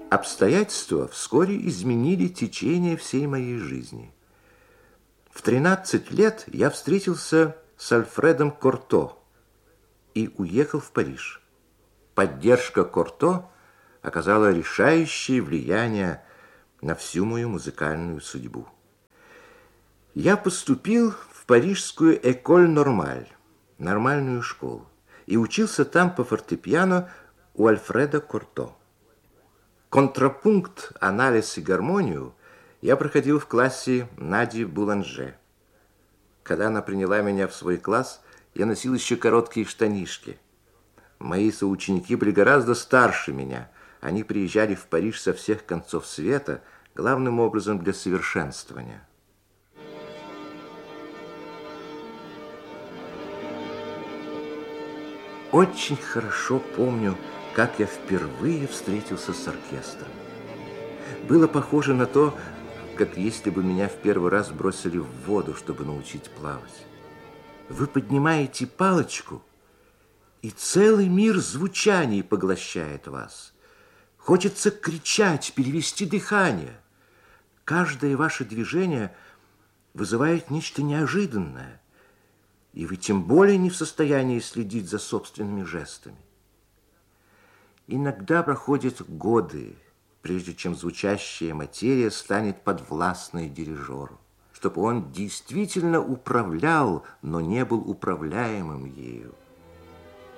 Обстоятельства вскоре изменили течение всей моей жизни. В 13 лет я встретился с Альфредом Корто и уехал в Париж. Поддержка Корто оказала решающее влияние на всю мою музыкальную судьбу. Я поступил в парижскую «Эколь Нормаль», нормальную школу, и учился там по фортепиано у Альфреда Корто. Контрапункт, анализ и гармонию я проходил в классе Нади Буланже. Когда она приняла меня в свой класс, я носил еще короткие штанишки. Мои соученики были гораздо старше меня. Они приезжали в Париж со всех концов света, главным образом для совершенствования. Очень хорошо помню, как я впервые встретился с оркестром. Было похоже на то, как если бы меня в первый раз бросили в воду, чтобы научить плавать. Вы поднимаете палочку, и целый мир звучаний поглощает вас. Хочется кричать, перевести дыхание. Каждое ваше движение вызывает нечто неожиданное, и вы тем более не в состоянии следить за собственными жестами. Иногда проходят годы, прежде чем звучащая материя станет подвластной дирижеру, чтобы он действительно управлял, но не был управляемым ею.